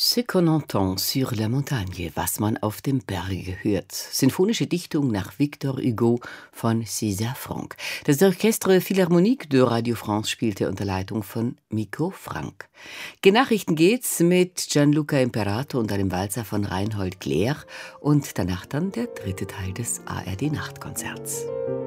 Ce qu'on entend sur la montagne, was man auf dem Berge hört. Sinfonische Dichtung nach Victor Hugo von César Franck. Das Orchestre Philharmonique de Radio France spielte unter Leitung von Miko Frank. Genachrichten geht's mit Gianluca Imperato und einem Walzer von Reinhold Gleer und danach dann der dritte Teil des ARD Nachtkonzerts.